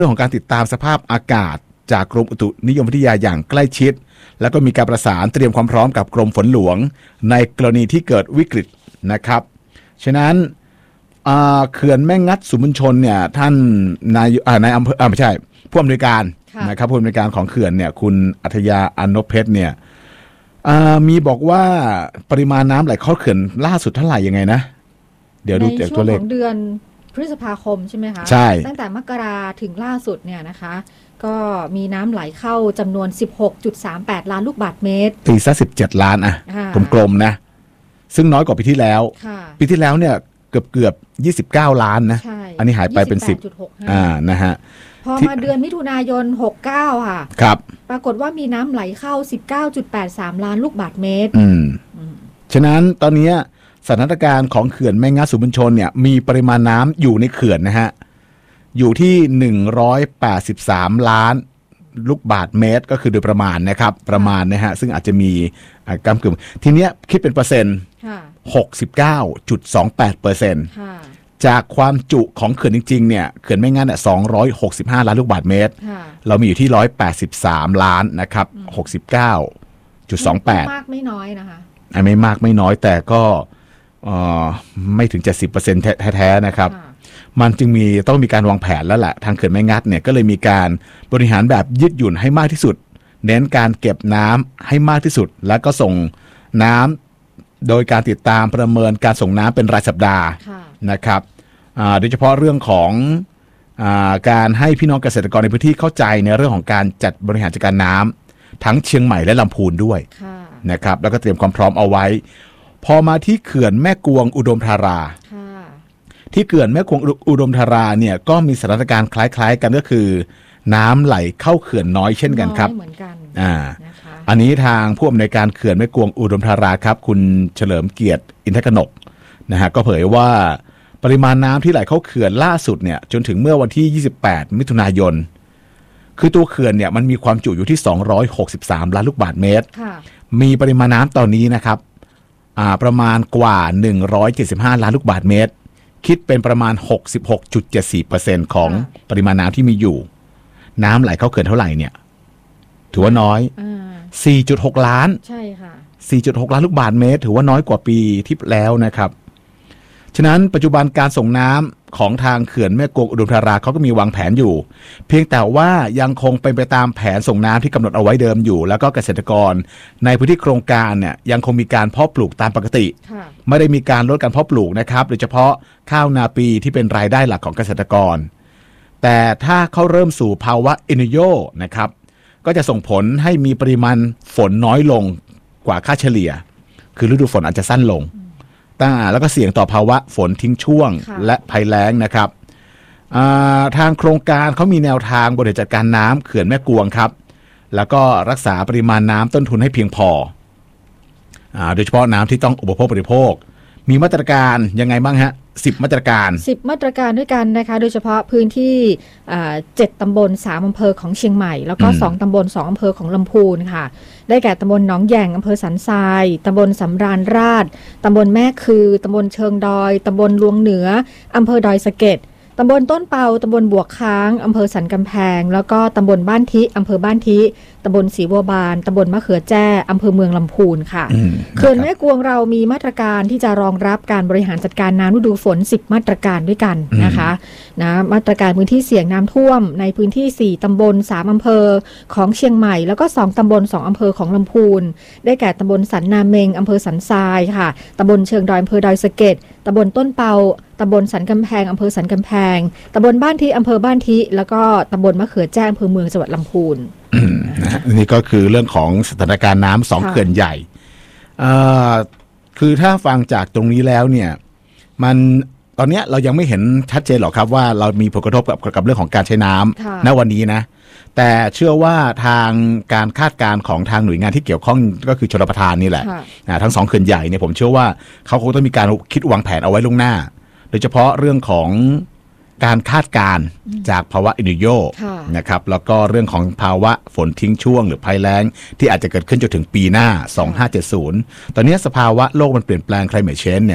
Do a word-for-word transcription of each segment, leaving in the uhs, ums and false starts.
รื่องของการติดตามสภาพอากาศจากกรมอุตุนิยมวิทยาอย่างใกล้ชิดแล้วก็มีการประสานเตรียมความพร้อมกับกรมฝนหลวงในกรณีที่เกิดวิกฤตนะครับฉะนั้นเขื่อนแม่งัดสุมนชนเนี่ยท่านนายนายอำเภอไม่ใช่ผู้อำนวยการนะครับผู้อำนวยการของเขื่อนเนี่ยคุณอัธยาอานนพเพชรเนี่ยมีบอกว่าปริมาณน้ำไหลเข้าเขื่อนล่าสุดเท่าไหร่ยังไงนะเดี๋ยวดูจากตัวเลขในช่วงของเดือนพฤษภาคมใช่ไหมคะใช่ตั้งแต่มกราถึงล่าสุดเนี่ยนะคะก็มีน้ำไหลเข้าจำนวน สิบหกจุดสามแปด ล้านลูกบาศก์เมตรตีซะสิบเจ็ดล้านอ่ะกลมๆนะซึ่งน้อยกว่าปีที่แล้วปีที่แล้วเนี่ยเกือบๆยี่สิบเก้าล้านนะอันนี้หายไปเป็นสิบอ่านะฮะพอมาเดือนมิถุนายนหกสิบเก้าค่ะครับปรากฏว่ามีน้ำไหลเข้า สิบเก้าจุดแปดสาม ล้านลูกบาศก์เมตรอืมฉะนั้นตอนนี้สถานการณ์ของเขื่อนแม่งัดสุมนชนเนี่ยมีปริมาณน้ำอยู่ในเขื่อนนะฮะอยู่ที่หนึ่งร้อยแปดสิบสามล้านลูกบาศก์เมตรก็คือโดยประมาณนะครับประมาณนะฮะซึ่งอาจจะมีกำกึ่งทีเนี้ยคิดเป็นเปอร์เซ็นต์ หกสิบเก้าจุดสองแปดเปอร์เซ็นต์ จากความจุของเขื่อนจริงๆเนี่ยเขื่อนแม่งัดเนี่ยสองร้อยหกสิบห้าล้านลูกบาศก์เมตรเรามีอยู่ที่หนึ่งร้อยแปดสิบสามล้านนะครับ หกสิบเก้าจุดสองแปดไม่มากไม่น้อยนะคะไม่มากไม่น้อยแต่ก็ไม่ถึง เจ็ดสิบเปอร์เซ็นต์ แท้ๆนะครับมันจึงมีต้องมีการวางแผนแล้วแหละทางเขื่อนแม่งัดเนี่ยก็เลยมีการบริหารแบบยืดหยุ่นให้มากที่สุดเน้นการเก็บน้ำให้มากที่สุดแล้วก็ส่งน้ำโดยการติดตามประเมินการส่งน้ำเป็นรายสัปดาห์นะครับโดยเฉพาะเรื่องของการให้พี่น้องเกษตรกรในพื้นที่เข้าใจในเรื่องของการจัดบริหารจัดการน้ำทั้งเชียงใหม่และลำพูนด้วยนะครับแล้วก็เตรียมความพร้อมเอาไว้พอมาที่เขื่อนแม่กวงอุดมธาราที่เขื่อนแม่กวงอุดมธาราเนี่ยก็มีสถานการณ์คล้ายๆกันก็คือน้ำไหลเข้าเขื่อนน้อยเช่นกันครับเหมือนกันอ่าอันนี้ทางผู้อำนวยการเขื่อนแม่กวงอุดมธาราครับคุณเฉลิมเกียรติอินทกนกนะฮะก็เผยว่าปริมาณน้ำที่ไหลเข้าเขื่อนล่าสุดเนี่ยจนถึงเมื่อวันที่ยี่สิบแปดมิถุนายนคือตัวเขื่อนเนี่ยมันมีความจุอยู่ที่สองร้อยหกสิบสามล้านลูกบาศก์เมตรมีปริมาณน้ำตอนนี้นะครับอ่าประมาณกว่าหนึ่งร้อยเจ็ดสิบห้าล้านลูกบาศก์เมตรคิดเป็นประมาณ หกสิบหกจุดเจ็ดสี่เปอร์เซ็นต์ ของปริมาณน้ำที่มีอยู่น้ำไหลเข้าเขื่อนเท่าไหร่เนี่ยถือว่าน้อย สี่จุดหก ล้านใช่ค่ะสี่จุดหก ล้านลูกบาศก์เมตรถือว่าน้อยกว่าปีที่แล้วนะครับฉะนั้นปัจจุบันการส่งน้ำของทางเขื่อนแม่กวงอุดมธาราเขาก็มีวางแผนอยู่เพียงแต่ว่ายังคงเป็นไปตามแผนส่งน้ำที่กำหนดเอาไว้เดิมอยู่แล้วก็เกษตรกรในพื้นที่โครงการเนี่ยยังคงมีการเพาะปลูกตามปกติไม่ได้มีการลดการเพาะปลูกนะครับโดยเฉพาะข้าวนาปีที่เป็นรายได้หลักของเกษตรกรแต่ถ้าเขาเริ่มสู่ภาวะเอลนิโญนะครับก็จะส่งผลให้มีปริมาณฝนน้อยลงกว่าค่าเฉลี่ยคือฤดูฝนอาจจะสั้นลงแล้วก็เสี่ยงต่อภาวะฝนทิ้งช่วงและภัยแล้งนะครับทางโครงการเขามีแนวทางบริหารจัดการน้ำเขื่อนแม่กวงครับแล้วก็รักษาปริมาณน้ำต้นทุนให้เพียงพอโดยเฉพาะน้ำที่ต้องอุปโภคบริโภคมีมาตรการยังไงบ้างฮะสิบมาตรการสิบมาตรการด้วยกันนะคะโดยเฉพาะพื้นที่เจ็ดตำบลสามอำเภอของเชียงใหม่แล้วก็สองตำบลสองอำเภอของลำพูนค่ะได้แก่ตำบลหนองแยงอำเภอสันทรายตำบลสำราญราษฎร์ตำบลแม่คือตำบลเชิงดอยตำบลลวงเหนืออำเภอดอยสะเก็ดตำบลต้นเปาตำบลบวกค้างอำเภอสันกำแพงแล้วก็ตำบลบ้านทิอำเภอบ้านทิตำบลศรีบัวบานตำบลมะเขือแจ้อำเภอเมืองลำพูนค่ะเขื่อนแม่กวงเรามีมาตรการที่จะรองรับการบริหารจัดการน้ำฤดูฝนสิบมาตรการด้วยกันนะคะนะมาตรการพื้นที่เสี่ยงน้ำท่วมในพื้นที่สี่ตำบลสามอำเภอของเชียงใหม่แล้วก็สองตำบลสองอำเภอของลำพูนได้แก่ตำบลสันนาเมงอำเภอสันทรายค่ะตำบลเชิงดอยอำเภอดอยสะเก็ดตำบลต้นเปาตำบลสันกำแพงอำเภอสันกำแพงตำบลบ้านทิอำเภอบ้านทิแล้วก็ตำบลมะเขือแจ้อำเภอเมืองจังหวัดลำพูนนะนี่ก็คือเรื่องของสถานการณ์น้ำสองเขื่อนใหญ่คือถ้าฟังจากตรงนี้แล้วเนี่ยมันตอนนี้เรายังไม่เห็นชัดเจนหรอกครับว่าเรามีผลกระทบกับกับเรื่องของการใช้น้ำณวันนี้นะแต่เชื่อว่าทางการคาดการณ์ของทางหน่วยงานที่เกี่ยวข้องก็คือชลประทานนี่แหละทั้งสองเขื่อนใหญ่เนี่ยผมเชื่อว่าเขาคงต้องมีการคิดวางแผนเอาไว้ล่วงหน้าโดยเฉพาะเรื่องของการคาดการณ์จากภาวะเอลนิโญนะครับแล้วก็เรื่องของภาวะฝนทิ้งช่วงหรือภัยแล้งที่อาจจะเกิดขึ้นจนถึงปีหน้าสองพันห้าร้อยเจ็ดสิบตอนนี้สภาวะโลกมันเปลี่ยนแปลง climate change เนี่ย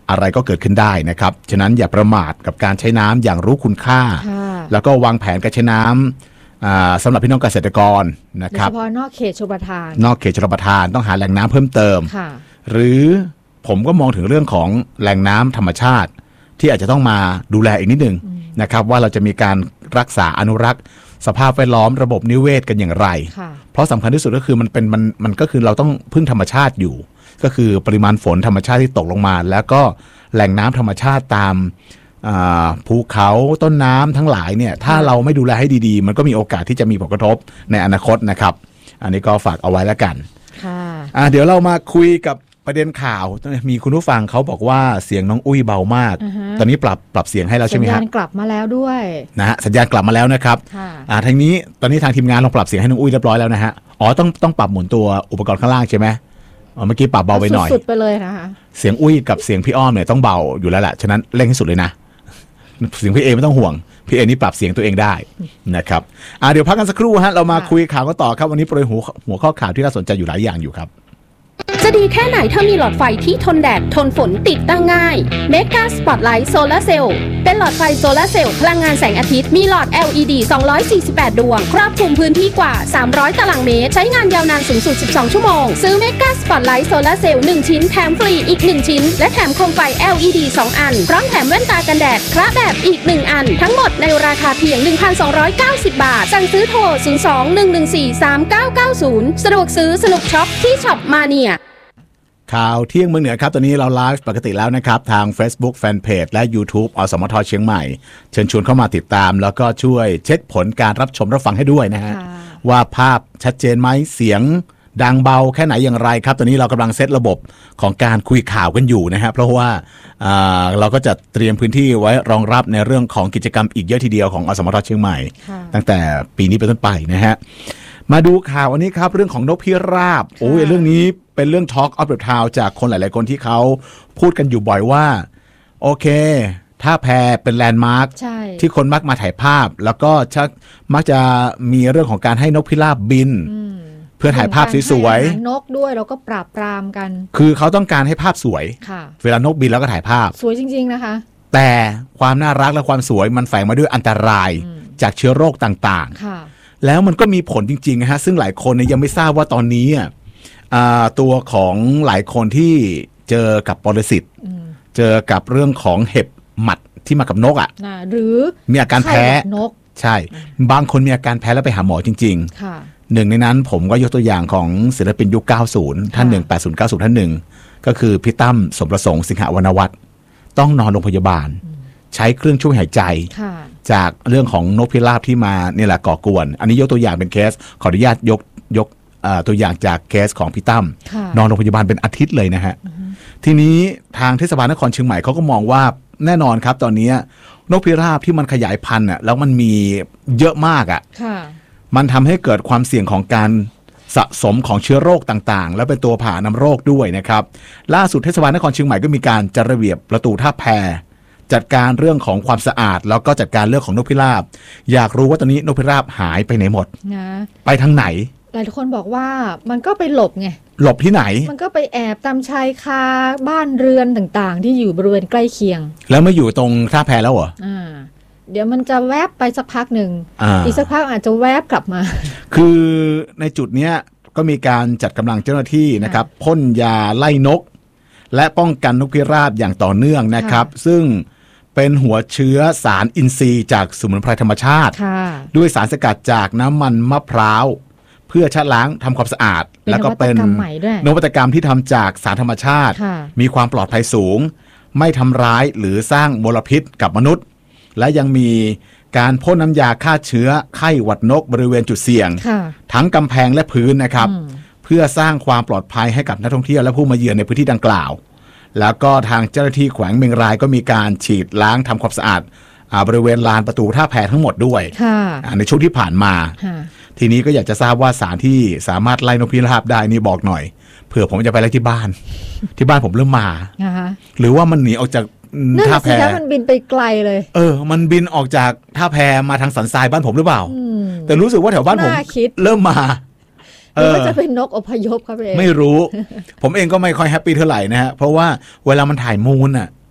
อะไรก็เกิดขึ้นได้นะครับฉะนั้นอย่าประมาทกับการใช้น้ำอย่างรู้คุณค่าแล้วก็วางแผนการใช้น้ำสำหรับพี่น้องเกษตรกรนะครับโดยเฉพาะนอกเขตชลประทานนอกเขตชลประทานต้องหาแหล่งน้ำเพิ่มเติมหรือผมก็มองถึงเรื่องของแหล่งน้ำธรรมชาติที่อาจจะต้องมาดูแลอีกนิดนึงนะครับว่าเราจะมีการรักษาอนุรักษ์สภาพแวดล้อมระบบนิเวศกันอย่างไรเพราะสำคัญที่สุดก็คือมันเป็นมันมันก็คือเราต้องพึ่งธรรมชาติอยู่ก็คือปริมาณฝนธรรมชาติที่ตกลงมาแล้วก็แหล่งน้ำธรรมชาติตามภูเขาต้นน้ำทั้งหลายเนี่ยถ้าเราไม่ดูแลให้ดีๆมันก็มีโอกาสที่จะมีผลกระทบในอนาคตนะครับอันนี้ก็ฝากเอาไว้แล้วกันค่ะเดี๋ยวเรามาคุยกับประเด็นข่าวมีคุณผู้ฟังเขาบอกว่าเสียงน้องอุ้ยเบามาก uh-huh. ตอนนี้ปรับปรับเสียงให้แล้วใช่ไหมครับสัญญาณกลับมาแล้วด้วยนะฮะสัญญาณกลับมาแล้วนะครับอ่าทางนี้ตอนนี้ทางทีมงานลองปรับเสียงให้น้องอุ้ยเรียบร้อยแล้วนะฮะอ๋อต้องต้องปรับหมุนตัวอุปกรณ์ข้างล่างใช่ไหมอ๋อเมื่อกี้ปรับเบาไปหน่อยสุดๆไปเลยนะคะเสียงอุ้ยกับเสียงพี่อ้อมเนี่ยต้องเบาอยู่แล้วแหละฉะนั้นเร่งให้สุดเลยนะเสียงพี่เอไม่ต้องห่วงพี่เอนี่ปรับเสียงตัวเองได้นะครับอ่าเดี๋ยวพักกันสักครู่ฮะเรามาคุยข่าวกันต่อครับวันนี้โปรยหัวหัวข้อข่าวที่น่าสนใจอยู่หลายอย่างอยู่ครับจะดีแค่ไหนถ้ามีหลอดไฟที่ทนแดดทนฝนติดตั้งง่าย Mega Spotlight Solar Cell เป็นหลอดไฟโซลาร์เซลล์พลังงานแสงอาทิตย์มีหลอด แอล อี ดี สองร้อยสี่สิบแปด ดวงครอบคลุมพื้นที่กว่าสามร้อยตารางเมตรใช้งานยาวนานสูงสุดสิบสองชั่วโมงซื้อ Mega Spotlight Solar Cell หนึ่งชิ้นแถมฟรีอีกหนึ่งชิ้นและแถมโคมไฟ แอล อี ดี สองอันพร้อมแถมแว่นตากันแดดคระแบบอีกหนึ่งอันทั้งหมดในราคาเพียง หนึ่งพันสองร้อยเก้าสิบ บาทสั่งซื้อโทรศูนย์ สอง หนึ่ง หนึ่ง สี่ สาม เก้า เก้า ศูนย์สะดวกซื้อสนุกช็อปที่ช็อปมาเนียข่าวเที่ยงเมืองเหนือครับตอนนี้เราไลฟ์ปกติแล้วนะครับทาง Facebook Fanpage และ YouTube อสมทเชียงใหม่เชิญชวนเข้ามาติดตามแล้วก็ช่วยเช็คผลการรับชมรับฟังให้ด้วยนะฮะว่าภาพชัดเจนไหมเสียงดังเบาแค่ไหนอย่างไรครับตอนนี้เรากำลังเซตระบบของการคุยข่าวกันอยู่นะฮะเพราะว่าเราก็จะเตรียมพื้นที่ไว้รองรับในเรื่องของกิจกรรมอีกเยอะทีเดียวของอสมทเชียงใหม่ตั้งแต่ปีนี้เป็นต้นไปนะฮะมาดูข่าววันนี้ครับเรื่องของนกพิราบโอ้ยเรื่องนี้เป็นเรื่อง Talk of the Town จากคนหลายๆคนที่เขาพูดกันอยู่บ่อยว่าโอเคท่าแพเป็นแลนด์มาร์คที่คนมักมาถ่ายภาพแล้วก็ชักมักจะมีเรื่องของการให้นกพิราบบินเพื่อถ่ายภาพสวยๆนกด้วยแล้วก็ปราบปรามกันคือเขาต้องการให้ภาพสวยเวลานกบินแล้วก็ถ่ายภาพสวยจริงๆนะคะแต่ความน่ารักและความสวยมันแฝงมาด้วยอันตรายจากเชื้อโรคต่างๆแล้วมันก็มีผลจริงๆนะฮะซึ่งหลายคนเนี่ยยังไม่ทราบว่าตอนนี้ตัวของหลายคนที่เจอกับปรสิตเจอกับเรื่องของเห็บหมัดที่มากับนกอ่ะหรือมีอาการแพ้นกใช่บางคนมีอาการแพ้แล้วไปหาหมอจริงๆหนึ่งในนั้นผมก็ยกตัวอย่างของศิลปินยุคเก้าสิบท่านหนึ่งแปดสิบ เก้าสิบท่านหนึ่งก็คือพี่ตั้มสมประสงค์สิงหวรรณวัฒน์ต้องนอนโรงพยาบาลใช้เครื่องช่วยหายใจจากเรื่องของนกพิราบที่มาเนี่ยแหละก่อกวนอันนี้ยกตัวอย่างเป็นเคสขออนุญาตยกยกตัวอย่างจากเคสของพี่ตั้มนอนโรงพยาบาลเป็นอาทิตย์เลยนะฮะทีนี้ทางเทศบาลนครเชียงใหม่เขาก็มองว่าแน่นอนครับตอนนี้นกพิราบที่มันขยายพันธุ์อ่ะแล้วมันมีเยอะมากอ่ะมันทำให้เกิดความเสี่ยงของการสะสมของเชื้อโรคต่างๆแล้วเป็นตัวผ่านำโรคด้วยนะครับล่าสุดเทศบาลนครเชียงใหม่ก็มีการจัดระเบียบประตูท่าแพจัดการเรื่องของความสะอาดแล้วก็จัดการเรื่องของนกพิราบอยากรู้ว่าตอนนี้นกพิราบหายไปไหนหมดไปทางไหนหลายคนบอกว่ามันก็ไปหลบไงหลบที่ไหนมันก็ไปแอบตามชายคาบ้านเรือนต่างๆที่อยู่บริเวณใกล้เคียงแล้วมาอยู่ตรงท่าแพแล้วเหรออ่าเดี๋ยวมันจะแวบไปสักพักหนึ่ง อ, อีกสักพักอาจจะแวบกลับมาคือในจุดเนี้ยก็มีการจัดกำลังเจ้าหน้าที่นะครับพ่นยาไล่นกและป้องกันนกพิราบอย่างต่อเนื่องนะครับซึ่งเป็นหัวเชื้อสารอินทรีย์จากสมุนไพรธรรมชาติด้วยสารสกัดจากน้ำมันมะพร้าวเพื่อชะล้างทำความสะอาดแล้วก็เป็นนวัตกรรมที่ทำจากสารธรรมชาติมีความปลอดภัยสูงไม่ทำร้ายหรือสร้างมลพิษกับมนุษย์และยังมีการพ่นน้ำยาฆ่าเชื้อไข้หวัดนกบริเวณจุดเสี่ยงทั้งกำแพงและพื้นนะครับเพื่อสร้างความปลอดภัยให้กับนักท่องเที่ยวและผู้มาเยือนในพื้นที่ดังกล่าวแล้วก็ทางเจ้าหน้าที่แขวงเมียงรายก็มีการฉีดล้างทำความสะอาดบริเวณลานประตูท่าแพทั้งหมดด้วยในช่วงที่ผ่านมาทีนี้ก็อยากจะทราบว่าสารที่สามารถไล่นกพิราบได้นี่บอกหน่อยเผื่อผมจะไปไล่ที่บ้านที่บ้านผมเริ่มมาหรือว่ามันหนีออกจากท่าแพมันบินไปไกลเลยเออมันบินออกจากท่าแพมาทางสันทรายบ้านผมหรือเปล่าแต่รู้สึกว่าแถวบ้านผมเริ่มมาหรือว่าจะเป็นนกอพยพครับเองไม่รู้ผมเองก็ไม่ค่อยแฮปปี้เท่าไหร่นะฮะเพราะว่าเวลามันถ่ายมูลอ่ะ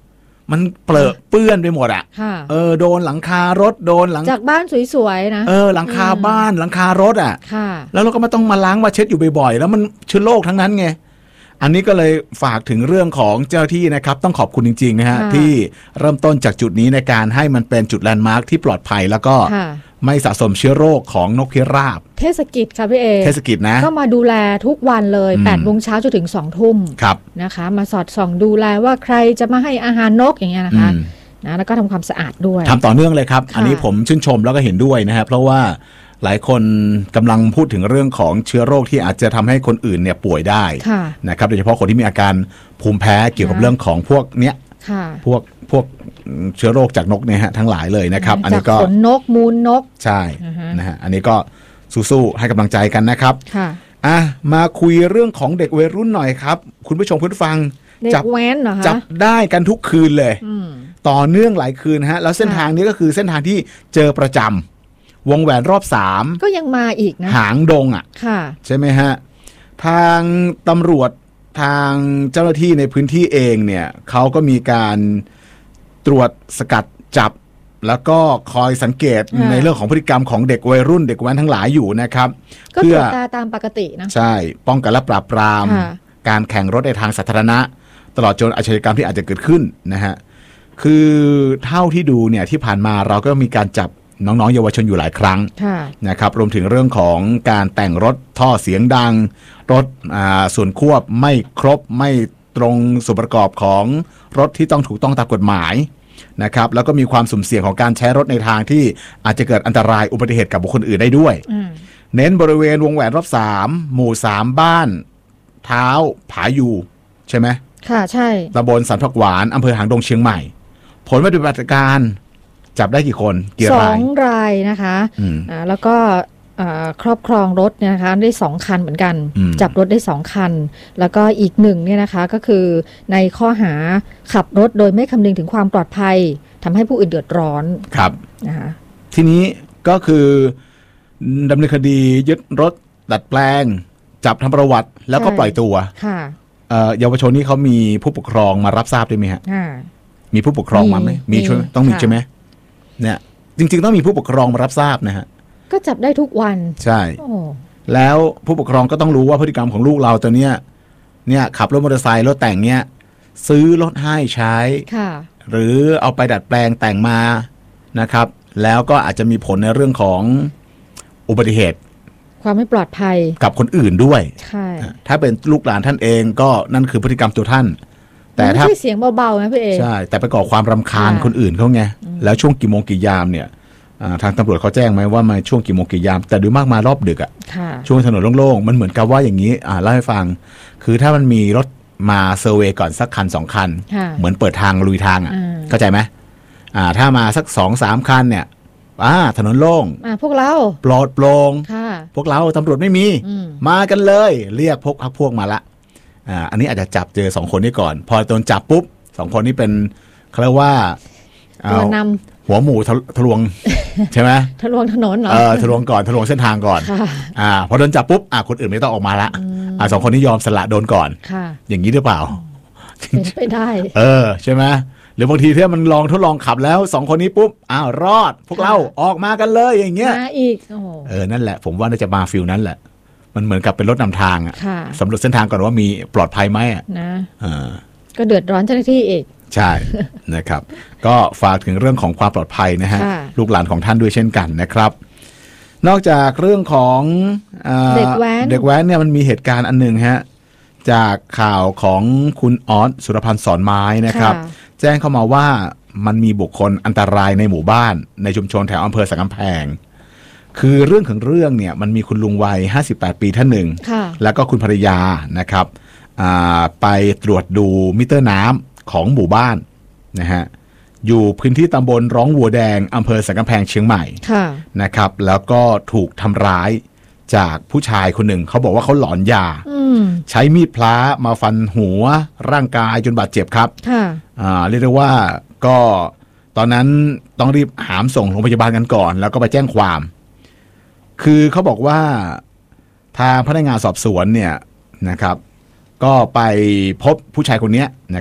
มันเปรอะเปื้อนไปหมดอ่ะเออโดนหลังคารถโดนหลังจากบ้านสวยๆนะเออหลังคาบ้านหลังคารถอ่ะแล้วเราก็ไม่ต้องมาล้างมาเช็ดอยู่บ่อยๆแล้วมันเชื้อโรคทั้งนั้นไงอันนี้ก็เลยฝากถึงเรื่องของเจ้าหน้าที่นะครับต้องขอบคุณจริงๆนะฮะที่เริ่มต้นจากจุดนี้ในการให้มันเป็นจุดแลนด์มาร์คที่ปลอดภัยแล้วก็ไม่สะสมเชื้อโรคของนกพิราบเทศกิจค่ะพี่เอเทศกิจนะก็มาดูแลทุกวันเลยแปดโมงเช้าจนถึงสองทุ่มนะคะมาสอดส่องดูแลว่าใครจะมาให้อาหารนกอย่างเงี้ยนะคะนะแล้วก็ทำความสะอาดด้วยทำต่อเนื่องเลยครับอันนี้ผมชื่นชมแล้วก็เห็นด้วยนะครับเพราะว่าหลายคนกำลังพูดถึงเรื่องของเชื้อโรคที่อาจจะทำให้คนอื่นเนี่ยป่วยได้นะครับโดยเฉพาะคนที่มีอาการภูมิแพ้เกี่ยวกับเรื่องของพวกเนี้ยพวกพวกเชื้อโรคจากนกเนี่ยฮะทั้งหลายเลยนะครับอันนี้ก็ขนนกมูลนกใช่นะฮะอันนี้ก็สู้ๆให้กำลังใจกันนะครับค่ะอ่ะมาคุยเรื่องของเด็กวัยรุ่นหน่อยครับคุณผู้ชมคุณผู้ฟังจับแว้นเหรอคะจับได้กันทุกคืนเลยต่อเนื่องหลายคืนฮะแล้วเส้นทางนี้ก็คือเส้นทางที่เจอประจำวงแหวนรอบสามก็ยังมาอีกนะหางดงอ่ะใช่ไหมฮะทางตำรวจทางเจ้าหน้าที่ในพื้นที่เองเนี่ยเขาก็มีการตรวจสกัดจับแล้วก็คอยสังเกตในเรื่องของพฤติกรรมของเด็กวัยรุ่นเด็กแว้นทั้งหลายอยู่นะครับก็ตรวจตาตามปกตินะใช่ป้องกันและปราบปรามการแข่งรถในทางสาธารณะตลอดจนอาชญากรรมที่อาจจะเกิดขึ้นนะฮะคือเท่าที่ดูเนี่ยที่ผ่านมาเราก็มีการจับน้องๆเยาวชนอยู่หลายครั้งนะครับรวมถึงเรื่องของการแต่งรถท่อเสียงดังรถส่วนควบไม่ครบไม่ตรงส่วนประกอบของรถที่ต้องถูกต้องตามกฎหมายนะครับแล้วก็มีความสุ่มเสี่ยงของการใช้รถในทางที่อาจจะเกิดอันตรายอุบัติเหตุกับบุคคลอื่นได้ด้วยเน้นบริเวณวงแหวนรอบสามหมู่สามบ้านเท้าผายูใช่ไหมค่ะใช่ตำบลสันผักหวานอำเภอหางดงเชียงใหม่ผลปฏิบัติการจับได้กี่คนกี่รายสองรายนะคะอ่าแล้วก็ครอบครองรถเนี่ยนะคะได้สองคันเหมือนกันจับรถได้สองคันแล้วก็อีกหนึ่งเนี่ยนะคะก็คือในข้อหาขับรถโดยไม่คำนึงถึงความปลอดภัยทำให้ผู้อื่นเดือดร้อนครับนะคะทีนี้ก็คือดำเนินคดียึดรถดัดแปลงจับทำประวัติแล้วก็ปล่อยตัวค่ะเยาวชนนี้เขามีผู้ปกครองมารับทราบด้วยไหมฮะมีผู้ปกครองมาไหมมีช่วยต้องมีใช่ไหมเนี่ยจริงๆต้องมีผู้ปกครองมารับทราบนะฮะก็จับได้ทุกวันใช่แล้วผู้ปกครองก็ต้องรู้ว่าพฤติกรรมของลูกเราตัวเนี้ยเนี่ยขับรถมอเตอร์ไซค์รถแต่งเนี้ยซื้อรถให้ใช้หรือเอาไปดัดแปลงแต่งมานะครับแล้วก็อาจจะมีผลในเรื่องของอุบัติเหตุความไม่ปลอดภัยกับคนอื่นด้วยใช่ถ้าเป็นลูกหลานท่านเองก็นั่นคือพฤติกรรมตัวท่านแต่ถ้าไม่ใช่เสียงเบาๆนะพี่เอใช่แต่ไปก่อความรำคาญคนอื่นเขาไงแล้วช่วงกี่โมงกี่ยามเนี่ยทางตำรวจเขาแจ้งไหมว่ามาช่วงกี่โมงกี่ยามแต่ดูมากมารอบดึกอ่ะช่วงถนนโล่งๆมันเหมือนกับว่าอย่างนี้อ่าเล่าให้ฟังคือถ้ามันมีรถมาเซอร์เวย์ก่อนสักคันสองคันเหมือนเปิดทางลุยทางอ่ะเข้าใจไหมอ่าถ้ามาสักสองสามคันเนี่ยอ่าถนนโล่งอ่าพวกเราปลอดโปร่งพวกเราตำรวจไม่มีมากันเลยเรียกพวกพักพวกมาละอ่าอันนี้อาจจะจับเจอสองคนนี้ก่อนพอโดนจับปุ๊บสองคนนี้เป็นเขาเรียกว่าตัวนำหัวหมูทะลวงใช่ไหมทะลวงถนนเหรอเออทะลวงก่อนทะลวงเส้นทางก่อนอ่าพอโดนจับปุ๊บอ่าคนอื่นไม่ต้องออกมาละอ่าสองคนนี้ยอมสละโดนก่อนอย่างนี้หรือเปล่าเป็นไปได้เออใช่ไหมหรือบางทีถ้ามันลองทดลองขับแล้วสองคนนี้ปุ๊บอ้าวรอดพวกเราออกมากันเลยอย่างเงี้ยมาอีกเออนั่นแหละผมว่าน่าจะมาฟิลนั้นแหละมันเหมือนกับเป็นรถนำทางอ่ะสำรวจเส้นทางก่อนว่ามีปลอดภัยไหมอ่ะนะก็เดือดร้อนเจ้าหน้าที่อีกใช่นะครับก็ฝากถึงเรื่องของความปลอดภัยนะฮะลูกหลานของท่านด้วยเช่นกันนะครับนอกจากเรื่องของเด็กแว้นเด็กแว้นเนี่ยมันมีเหตุการณ์อันหนึ่งฮะจากข่าวของคุณออสสุรพันธ์สอนไม้นะครับแจ้งเข้ามาว่ามันมีบุคคลอันตรายในหมู่บ้านในชุมชนแถวอำเภอสันกำแพงคือเรื่องของเรื่องเนี่ยมันมีคุณลุงวัยห้าสิบแปดปีท่านหนึ่งแล้วก็คุณภรรยานะครับไปตรวจดูมิเตอร์น้ำของหมู่บ้านนะฮะอยู่พื้นที่ตำบลร้องวัวแดงอำเภอสันกำแพงเชียงใหม่นะครับแล้วก็ถูกทำร้ายจากผู้ชายคนหนึ่งเขาบอกว่าเขาหลอนยาใช้มีดพระมาฟันหัวร่างกายจนบาดเจ็บครับเรียกได้ว่าก็ตอนนั้นต้องรีบหามส่งโรงพยาบาลกันก่อนแล้วก็ไปแจ้งความคือเขาบอกว่าทางพนักงานสอบสวนเนี่ยนะครับก็ไปพบผู้ชายคนนี้นะครับ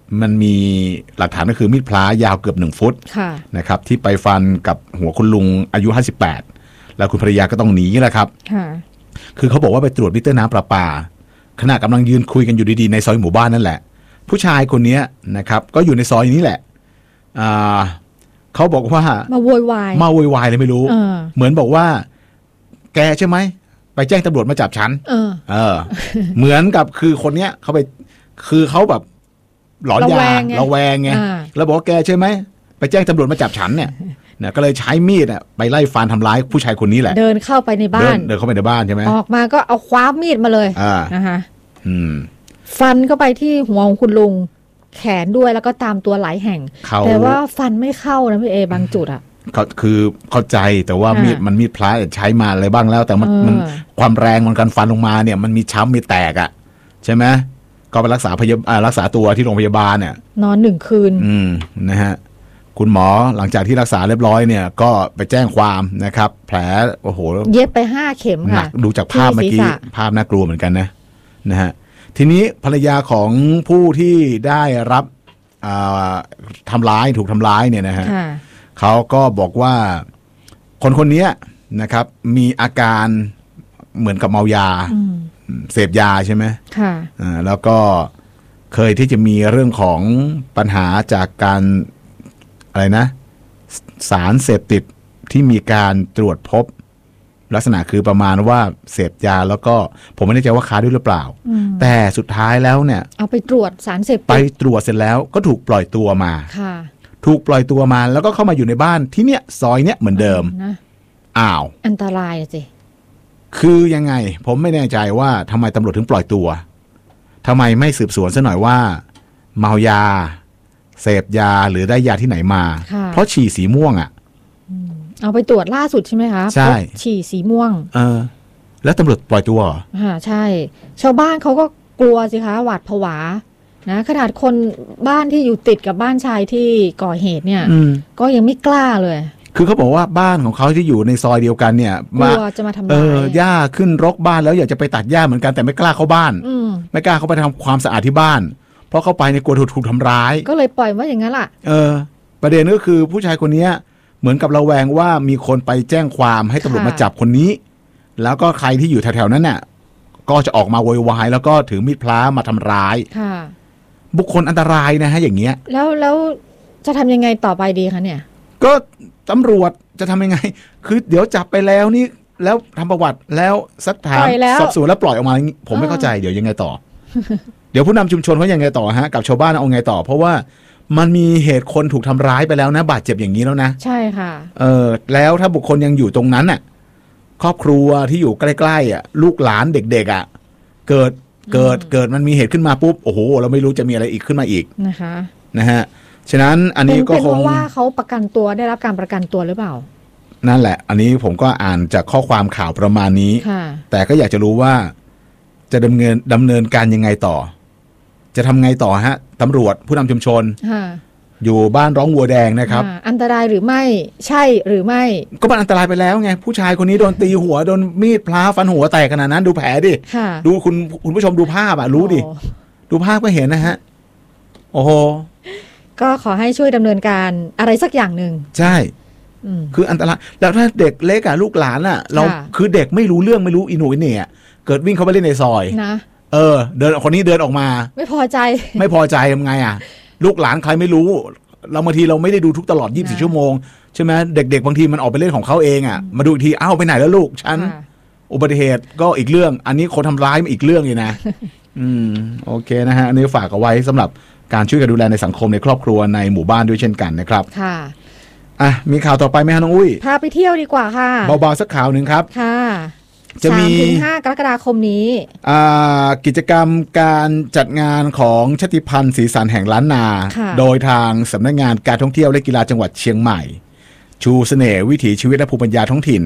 มันมีหลักฐานก็คือมีดพลายาวเกือบหนึ่งฟุตนะครับที่ไปฟันกับหัวคุณลุงอายุห้าสิบแปดแล้วคุณภรรยาก็ต้องหนีแหละครับคือเขาบอกว่าไปตรวจมิเตอร์น้ำประปาขณะกำลังยืนคุยกันอยู่ดีๆในซอยหมู่บ้านนั่นแหละผู้ชายคนนี้นะครับก็อยู่ในซอยนี้แหละอ่าเขาบอกว่ามาโวยวายมาโวยวายเลยไม่รู้เออเหมือนบอกว่าแกใช่ไหมไปแจ้งตำรวจมาจับฉันเออเออ เหมือนกับคือคนเนี้ยเขาไปคือเขาแบบหลอนยาระแวงไงแล้วบอกว่าแกใช่ไหมไปแจ้งตำรวจมาจับฉันเนี่ยเนี่ยก็เลยใช้มีดอ่ะไปไล่ฟันทำร้ายผู้ชายคนนี้แหละเดินเข้าไปในบ้านเดินเข้าไปในบ้านใช่ไหมออกมาก็เอาคว้ามีดมาเลยนะคะอืมฟันเข้าไปที่หัวของคุณลุงแขนด้วยแล้วก็ตามตัวหลายแห่งแต่ว่าฟันไม่เข้านะพี่เอบางจุดอ่ะก็คือเข้าใจแต่ว่ามีดมันมีดพลาใช้มาอะไรบ้างแล้วแต่มันมันความแรงมันการฟันลงมาเนี่ยมันมีช้ำมีแตกอ่ะใช่ไหมก็ไปรักษาพยาบาลรักษาตัวที่โรงพยาบาลเนี่ยนอนหนึ่งคืนอืมนะฮะคุณหมอหลังจากที่รักษาเรียบร้อยเนี่ยก็ไปแจ้งความนะครับแผลโอ้โหเย็บไปห้าเข็มค่ะดูจากภาพเมื่อกี้ภาพน่ากลัวเหมือนกันนะนะฮะทีนี้ภรรยาของผู้ที่ได้รับทำร้ายถูกทำร้ายเนี่ยนะฮะเขาก็บอกว่าคนคนนี้นะครับมีอาการเหมือนกับเมายาเสพยาใช่ไหมค่ะแล้วก็เคยที่จะมีเรื่องของปัญหาจากการอะไรนะสารเสพติดที่มีการตรวจพบลักษณะคือประมาณว่าเสพยาแล้วก็ผมไม่แน่ใจว่าค้าด้วยหรือเปล่าแต่สุดท้ายแล้วเนี่ยเอาไปตรวจสารเสพติดไปตรวจเสร็จแล้วก็ถูกปล่อยตัวมาค่ะถูกปล่อยตัวมาแล้วก็เข้ามาอยู่ในบ้านที่เนี้ยซอยเนี้ยเหมือนเดิมอ้าวอันตรายสิคือยังไงผมไม่แน่ใจว่าทำไมตำรวจถึงปล่อยตัวทำไมไม่สืบสวนซะหน่อยว่าเมายาเสพยาหรือได้ยาที่ไหนมาเพราะฉี่สีม่วงอ่ะเอาไปตรวจล่าสุดใช่ไหมคะใช่ฉี่สีม่วงเออแล้วตำรวจปล่อยตัวเหรอค่ะใช่ชาวบ้านเขาก็กลัวสิคะหวาดผวานะขนาดคนบ้านที่อยู่ติดกับบ้านชายที่ก่อเหตุเนี่ยก็ยังไม่กล้าเลยคือเขาบอกว่าบ้านของเขาที่อยู่ในซอยเดียวกันเนี่ยกลัวจะมาทำร้ายเออย่าขึ้นรกบ้านแล้วอยากจะไปตัดหญ้าเหมือนกันแต่ไม่กล้าเข้าบ้านไม่กล้าเข้าไปทำความสะอาดที่บ้านเพราะเข้าไปในกลัวถูกทำร้ายก็เลยปล่อยว่าอย่างนั้นล่ะเออประเด็นก็คือผู้ชายคนนี้เหมือนกับระแวงว่ามีคนไปแจ้งความให้ตำรวจมาจับคนนี้แล้วก็ใครที่อยู่แถวๆนั้นน่ะก็จะออกมาโวยวายแล้วก็ถือมีดพลามาทำร้ายบุคคลอันตรายนะฮะอย่างเงี้ยแล้วแล้วจะทำยังไงต่อไปดีคะเนี่ยก็ตำรวจจะทำยังไงคือเดี๋ยวจับไปแล้วนี่แล้วทำประวัติแล้วสักถามสอบสวนแล้วปล่อยออกมาผมไม่เข้าใจเดี๋ยวยังไงต่อ เดี๋ยวผู้นำชุมชนเขายังไงต่อฮะกับชาวบ้านเอาไงต่อเพราะว่ามันมีเหตุคนถูกทำร้ายไปแล้วนะบาดเจ็บอย่างนี้แล้วนะใช่ค่ะเออแล้วถ้าบุคคลยังอยู่ตรงนั้นน่ะครอบครัวที่อยู่ใกล้ๆอ่ะลูกหลานเด็กๆอ่ะเกิดเกิดเกิดมันมีเหตุขึ้นมาปุ๊บโอ้โหเราไม่รู้จะมีอะไรอีกขึ้นมาอีกนะคะนะฮะฉะนั้นอันนี้ก็คงเพราะว่าเขาประกันตัวได้รับการประกันตัวหรือเปล่านั่นแหละอันนี้ผมก็อ่านจากข้อความข่าวประมาณนี้แต่ก็อยากจะรู้ว่าจะดำเนินดำเนินการยังไงต่อจะทำไงต่อฮะตำรวจผู้นำชุมชนอยู่บ้านร้องวัวแดงนะครับอันตรายหรือไม่ใช่หรือไม่ก็มันอันตรายไปแล้วไงผู้ชายคนนี้โดนตีหัวโดนมีดพลาฟันหัวแตกขนาดนั้นดูแผลดิดูคุณคุณผู้ชมดูภาพอ่ะรู้ดิดูภาพก็เห็นนะฮะโอ้โหก็ขอให้ช่วยดำเนินการอะไรสักอย่างหนึ่งใช่คืออันตรายแล้วถ้าเด็กเล็กอ่ะลูกหลานอ่ะเราคือเด็กไม่รู้เรื่องไม่รู้อินโนอินเนี่ยเกิดวิ่งเข้าไปเล่นในซอยนะเออเดินคนนี้เดินออกมาไม่พอใจไม่พอใจทำไงอ่ะลูกหลานใครไม่รู้เราบางทีเราไม่ได้ดูทุกตลอดยี่สิบสี่ชั่วโมงใช่ไหมเด็กๆบางทีมันออกไปเล่นของเขาเองอ่ะมาดูอีกทีอ้าวไปไหนแล้วลูกฉันอุบัติเหตุก็อีกเรื่องอันนี้คนทำร้ายมันอีกเรื่องเลยนะอืมโอเคนะฮะอันนี้ฝากเอาไว้สำหรับการช่วยกันดูแลในสังคมในครอบครัวในหมู่บ้านด้วยเช่นกันนะครับค่ะอ่ะมีข่าวต่อไปไหมฮะน้องอุ้ยพาไปเที่ยวดีกว่าค่ะเบาๆสักข่าวหนึ่งครับค่ะจะมีสามถึงห้ากรกฎาคมนี้กิจกรรมการจัดงานของชาติพันธุ์สีสันแห่งล้านนาโดยทางสำนักงานการท่องเที่ยวและกีฬาจังหวัดเชียงใหม่ชูเสน่ห์วิถีชีวิตและภูมิปัญญาท้องถิ่น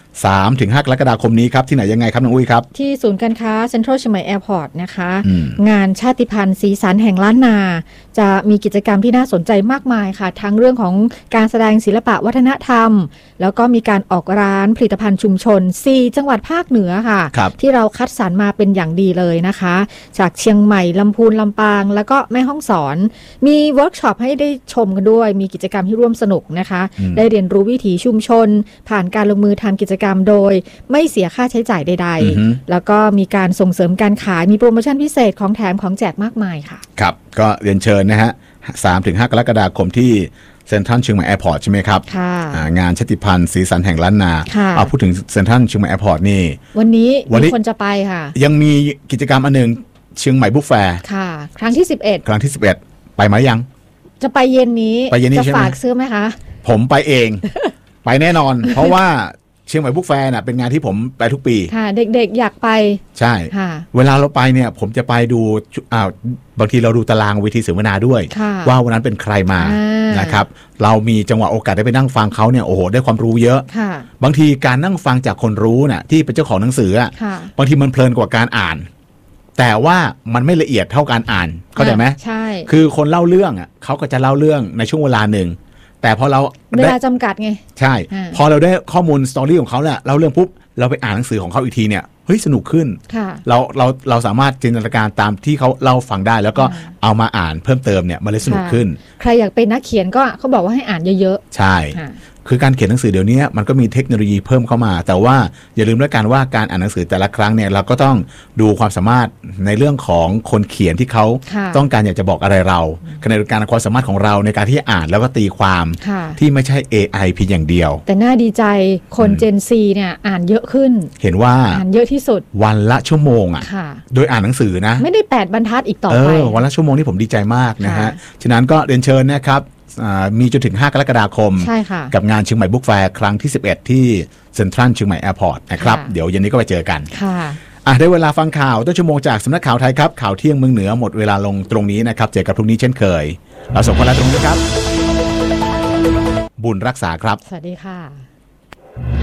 สามถึงห้ากรกฎาคมนี้ครับที่ไหนยังไงครับน้องอุ้ยครับที่ศูนย์การค้าเซ็นทรัลเชียงใหม่แอร์พอร์ตนะคะอืมงานชาติพันธุ์สีสันแห่งล้านนาจะมีกิจกรรมที่น่าสนใจมากมายค่ะทั้งเรื่องของการแสดงศิลปะวัฒนธรรมแล้วก็มีการออกร้านผลิตภัณฑ์ชุมชนสี่จังหวัดภาคเหนือค่ะที่เราคัดสรรมาเป็นอย่างดีเลยนะคะจากเชียงใหม่ลำพูนลำปางแล้วก็แม่ฮ่องสอนมีเวิร์กช็อปให้ได้ชมกันด้วยมีกิจกรรมที่ร่วมสนุกนะคะได้เรียนรู้วิถีชุมชนผ่านการลงมือทำกิจกรรมโดยไม่เสียค่าใช้จ่ายใดๆแล้วก็มีการส่งเสริมการขายมีโปรโมชั่นพิเศษของแถมของแจกมากมายค่ะครับก็เรียนเชิญนะฮะ สามถึงห้ากรกฎาคมที่เซ็นทรัลเชียงใหม่แอร์พอร์ตใช่ไหมครับค่ะงานชาติพันธุ์สีสันแห่งล้านนาเอาพูดถึงเซ็นทรัลเชียงใหม่แอร์พอร์ตนี่วันนี้มีคนจะไปค่ะยังมีกิจกรรมอันหนึ่งเชียงใหม่บุ๊กแฟร์ค่ะครั้งที่สิบเอ็ดครั้งที่สิบเอ็ดไปไหมยังจะไปเย็นนี้ไปเย็นนี้จะฝากซื้อไหมคะผมไปเอง ไปแน่นอน เพราะว่าเชียงใหม่บุ๊กแฟร์น่ะเป็นงานที่ผมไปทุกปีค่ะเด็กๆอยากไปใช่เวลาเราไปเนี่ยผมจะไปดูอ่าบางทีเราดูตารางเวทีเสวนาด้วยว่าวันนั้นเป็นใครมานะครับเรามีจังหวะโอกาสได้ไปนั่งฟังเขาเนี่ยโอ้โหได้ความรู้เยอะบางทีการนั่งฟังจากคนรู้น่ะที่เป็นเจ้าของหนังสืออ่ะบางทีมันเพลินกว่าการอ่านแต่ว่ามันไม่ละเอียดเท่าการอ่านเข้าใจไหมใช่คือคนเล่าเรื่องอ่ะเขาก็จะเล่าเรื่องในช่วงเวลาหนึ่งแต่พอเราเวลาจำกัดไงใช่พอเราได้ข้อมูลสตอรี่ของเขาแหละเล่าเรื่องปุ๊บเราไปอ่านหนังสือของเขาอีกทีเนี่ยเฮ้ยสนุกขึ้นเราเราเราสามารถจินตนาการตามที่เขาเล่าฟังได้แล้วก็เอามาอ่านเพิ่มเติมเนี่ยมันเลยสนุกขึ้นใครอยากเป็นนักเขียนก็เขาบอกว่าให้อ่านเยอะๆใช่คือการเขียนหนังสือเดี๋ยวนี้มันก็มีเทคโนโลยีเพิ่มเข้ามาแต่ว่าอย่าลืมด้วยกันว่าการอ่านหนังสือแต่ละครั้งเนี่ยเราก็ต้องดูความสามารถในเรื่องของคนเขียนที่เขาต้องการอยากจะบอกอะไรเราขณะเดียวกันความสามารถของเราในการที่อ่านแล้วก็ตีความที่ไม่ใช่ เอ ไอ เพียงอย่างเดียวแต่น่าดีใจคนเจนซีเนี่ยอ่านเยอะขึ้นเห็นว่าอ่านเยอะที่สุดวันละชั่วโมงอ่ะโดยอ่านหนังสือนะไม่ได้แปดบรรทัดอีกต่อไปวันละชั่วโมงนี่ผมดีใจมากนะฮะฉะนั้นก็เรียนเชิญนะครับมีจนถึงห้ากรกฎาคมกับงานเชียงใหม่บุ๊กแฟร์ครั้งที่สิบเอ็ดที่เซ็นทรัลเชียงใหม่แอร์พอร์ตนะครับเดี๋ยวเย็นนี้ก็ไปเจอกันค่ะอ่ะได้เวลาฟังข่าวต้นชั่วโมงจากสำนักข่าวไทยครับข่าวเที่ยงเมืองเหนือหมดเวลาลงตรงนี้นะครับเจอกันพรุ่งนี้เช่นเคยเราส่งคนละตรงนี้ครับบุญรักษาครับสวัสดีค่ะ